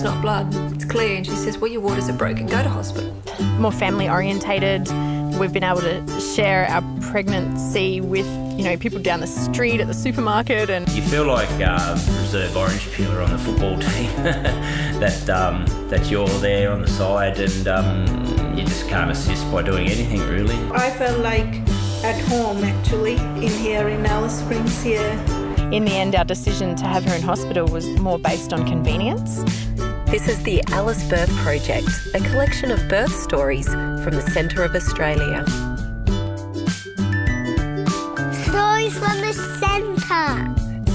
Not blood, it's clear. And she says, well, your waters are broken, go to hospital. More family orientated. We've been able to share our pregnancy with, people down the street at the supermarket. And you feel like reserve orange peeler on the football team, that you're there on the side and you just can't assist by doing anything really. I felt like at home actually, in here in Alice Springs here. In the end, our decision to have her in hospital was more based on convenience. This is the Alice Birth Project, a collection of birth stories from the centre of Australia. Stories from the centre.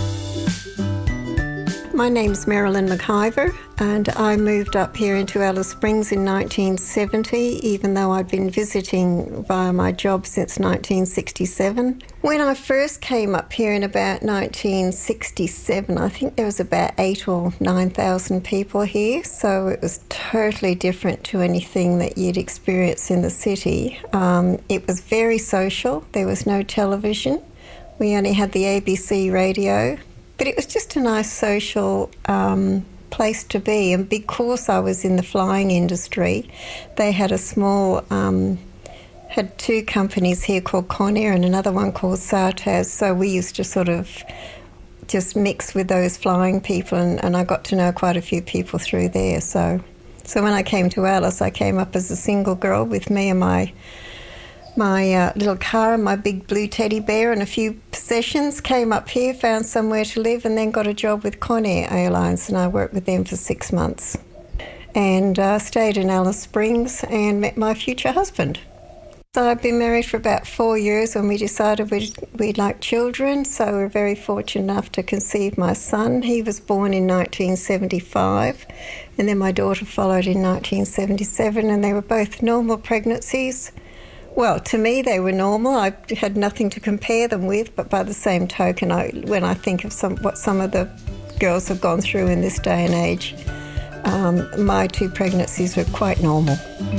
My name's Marilyn McIver and I moved up here into Alice Springs in 1970, even though I'd been visiting via my job since 1967. When I first came up here in about 1967, I think there was about 8,000 or 9,000 people here, so it was totally different to anything that you'd experience in the city. It was very social. There was no television. We only had the ABC radio. But it was just a nice social place to be. And because I was in the flying industry, they had a small, had two companies here called Conair and another one called Sartaz. So we used to sort of just mix with those flying people, and I got to know quite a few people through there. So when I came to Alice, I came up as a single girl with me and my little car and my big blue teddy bear and a few possessions, came up here, found somewhere to live and then got a job with Conair Airlines, and I worked with them for 6 months and stayed in Alice Springs and met my future husband. So I've been married for about 4 years when we decided we'd like children, so we were very fortunate enough to conceive my son. He was born in 1975 and then my daughter followed in 1977, and they were both normal pregnancies. Well, to me they were normal. I had nothing to compare them with, but by the same token, when I think of what some of the girls have gone through in this day and age, my two pregnancies were quite normal.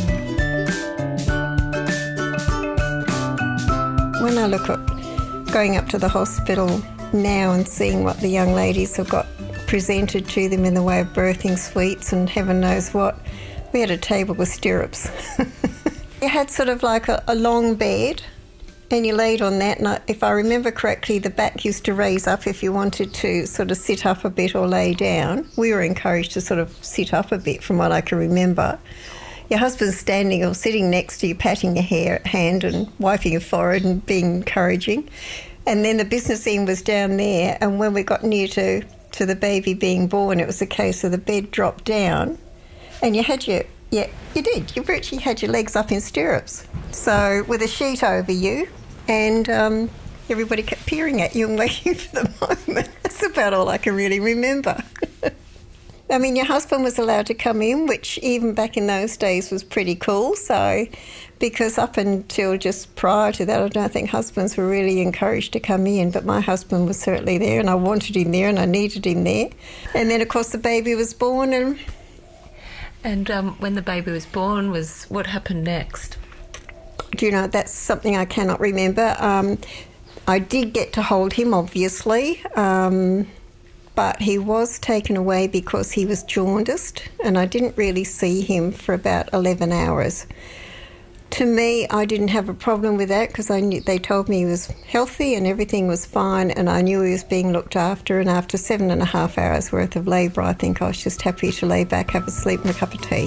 When I look at going up to the hospital now and seeing what the young ladies have got presented to them in the way of birthing suites and heaven knows what, we had a table with stirrups. You had sort of like a long bed and you laid on that, and if I remember correctly, the back used to raise up if you wanted to sort of sit up a bit or lay down. We were encouraged to sort of sit up a bit from what I can remember. Your husband's standing or sitting next to you, patting your hand and wiping your forehead and being encouraging. And then the business end was down there, and when we got near to the baby being born, it was a case of the bed dropped down and you had your... Yeah, you did. You virtually had your legs up in stirrups. So with a sheet over you, and everybody kept peering at you and waiting for the moment. That's about all I can really remember. I mean, your husband was allowed to come in, which even back in those days was pretty cool. So, because up until just prior to that, I don't think husbands were really encouraged to come in, but my husband was certainly there, and I wanted him there and I needed him there. And then, of course, the baby was born And when the baby was born, what happened next? Do you know, that's something I cannot remember. I did get to hold him, obviously, but he was taken away because he was jaundiced, and I didn't really see him for about 11 hours. To me, I didn't have a problem with that because they told me he was healthy and everything was fine, and I knew he was being looked after, and after 7.5 hours worth of labour, I think I was just happy to lay back, have a sleep and a cup of tea.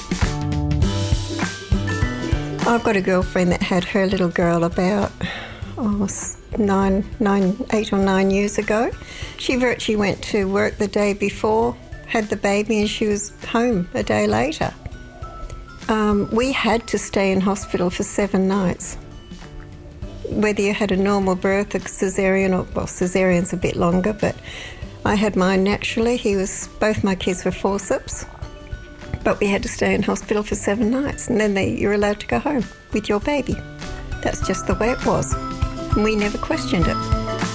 I've got a girlfriend that had her little girl about 8 or 9 years ago. She virtually went to work the day before, had the baby, and she was home a day later. We had to stay in hospital for 7 nights. Whether you had a normal birth, a caesarean, caesarean's a bit longer, but I had mine naturally. Both my kids were forceps, but we had to stay in hospital for 7 nights, and then you're allowed to go home with your baby. That's just the way it was. And we never questioned it.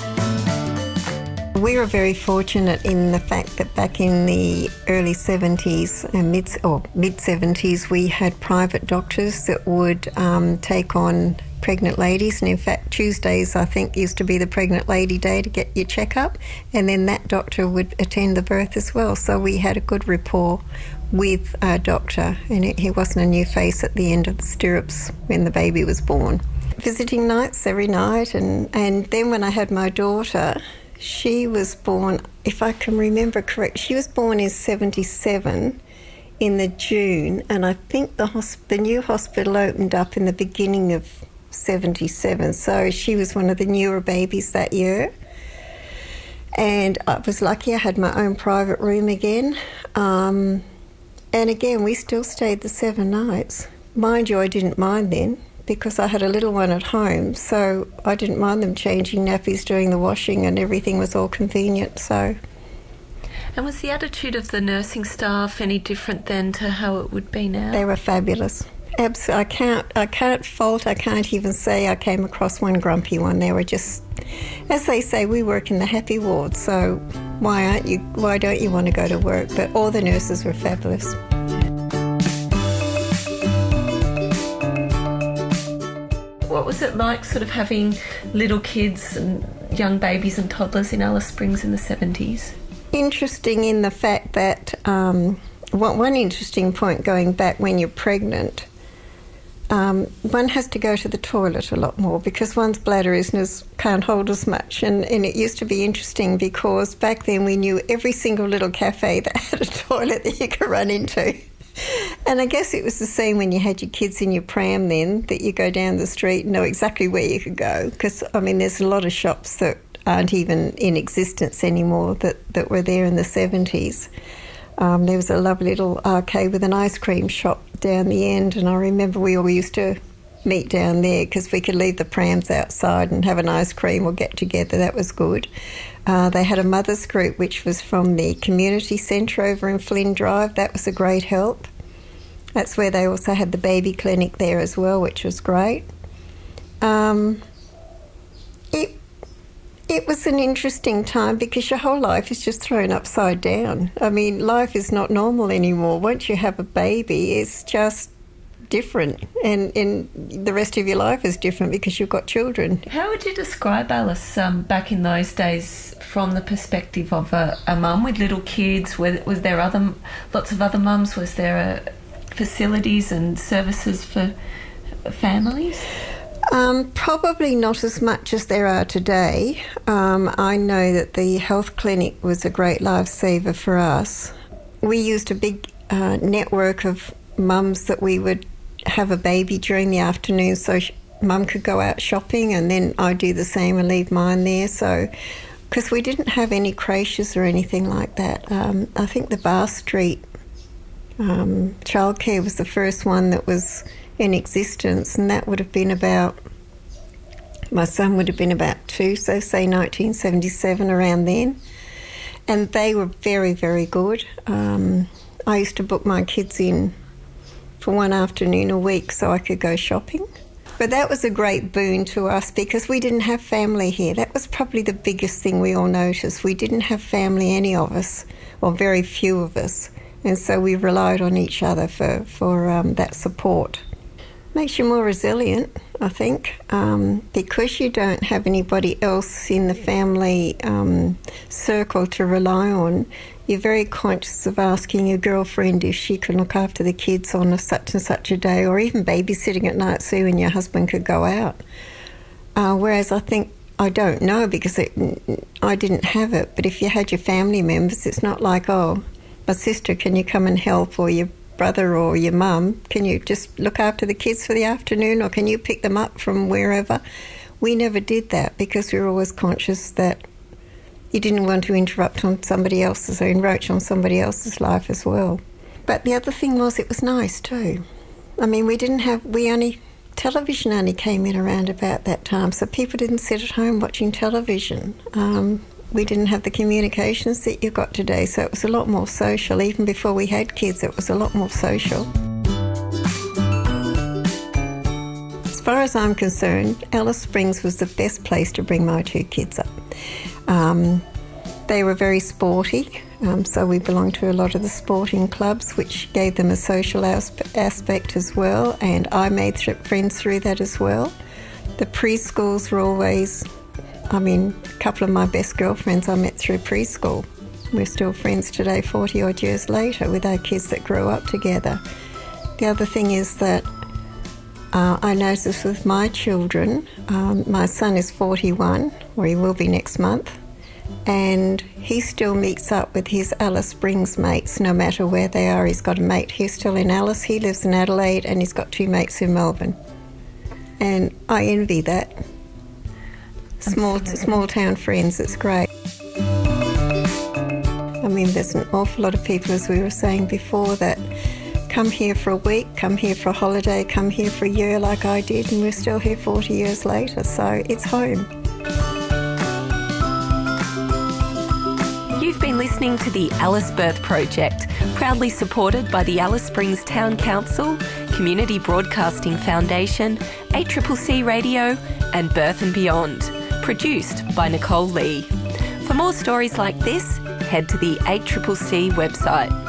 We were very fortunate in the fact that back in the early 70s and mid-70s, we had private doctors that would take on pregnant ladies, and in fact Tuesdays I think used to be the pregnant lady day to get your checkup, and then that doctor would attend the birth as well. So we had a good rapport with our doctor, and he wasn't a new face at the end of the stirrups when the baby was born. Visiting nights every night, and then when I had my daughter, she was born, if I can remember correct, she was born in 77 in the June, and I think the new hospital opened up in the beginning of 77, so she was one of the newer babies that year. And I was lucky I had my own private room again. And again, we still stayed the 7 nights. Mind you, I didn't mind then because I had a little one at home, so I didn't mind them changing nappies, doing the washing, and everything was all convenient. So. And was the attitude of the nursing staff any different then to how it would be now? They were fabulous. Absolutely. I can't fault, I can't even say I came across one grumpy one. They were just, as they say, we work in the happy ward, so why don't you want to go to work? But all the nurses were fabulous. What was it like sort of having little kids and young babies and toddlers in Alice Springs in the 70s? Interesting in the fact that one interesting point going back when you're pregnant, one has to go to the toilet a lot more because one's bladder can't hold as much. And it used to be interesting because back then we knew every single little cafe that had a toilet that you could run into. And I guess it was the same when you had your kids in your pram then, that you go down the street and know exactly where you could go. Because, I mean, there's a lot of shops that aren't even in existence anymore that were there in the 70s. There was a lovely little arcade with an ice cream shop down the end, and I remember we all used to meet down there because we could leave the prams outside and have an ice cream or get together. That was good. They had a mothers group which was from the community centre over in Flynn Drive. That was a great help. That's where they also had the baby clinic there as well, which was great. It was an interesting time because your whole life is just thrown upside down. I mean, life is not normal anymore. Once you have a baby, it's just different, and the rest of your life is different because you've got children. How would you describe Alice back in those days from the perspective of a mum with little kids? Was there lots of other mums? Was there facilities and services for families? Probably not as much as there are today. I know that the health clinic was a great lifesaver for us. We used a big network of mums that we would have a baby during the afternoon so mum could go out shopping, and then I'd do the same and leave mine there. So, because we didn't have any creches or anything like that. I think the Bar Street childcare was the first one that was in existence, and that would have been my son would have been about 2, so say 1977, around then. And they were very, very good. I used to book my kids in for one afternoon a week so I could go shopping. But that was a great boon to us because we didn't have family here. That was probably the biggest thing we all noticed. We didn't have family, any of us, or very few of us. And so we relied on each other for that support. Makes you more resilient, I think, because you don't have anybody else in the family circle to rely on. You're very conscious of asking your girlfriend if she can look after the kids on such and such a day, or even babysitting at night so when your husband could go out. Whereas I think, I don't know because I didn't have it, but if you had your family members, it's not like, oh, my sister, can you come and help, or your brother or your mum, can you just look after the kids for the afternoon, or can you pick them up from wherever? We never did that because we were always conscious that you didn't want to interrupt on somebody else's or encroach on somebody else's life as well. But the other thing was, it was nice too. I mean, television only came in around about that time, so people didn't sit at home watching television. We didn't have the communications that you've got today, so it was a lot more social. Even before we had kids, it was a lot more social. As far as I'm concerned, Alice Springs was the best place to bring my 2 kids up. They were very sporty, so we belonged to a lot of the sporting clubs, which gave them a social aspect as well, and I made friends through that as well. The preschools were always, a couple of my best girlfriends I met through preschool. We're still friends today, 40 odd years later, with our kids that grew up together. The other thing is that I noticed with my children, my son is 41, or he will be next month, and he still meets up with his Alice Springs mates no matter where they are. He's got a mate here still in Alice, he lives in Adelaide, and he's got 2 mates in Melbourne. And I envy that. Small town friends, it's great. There's an awful lot of people, as we were saying before, that come here for a week, come here for a holiday, come here for a year like I did, and we're still here 40 years later, so it's home. You've been listening to the Alice Birth Project, proudly supported by the Alice Springs Town Council, Community Broadcasting Foundation, ACCC Radio and Birth and Beyond. Produced by Nicole Lee. For more stories like this, head to the ACCC website.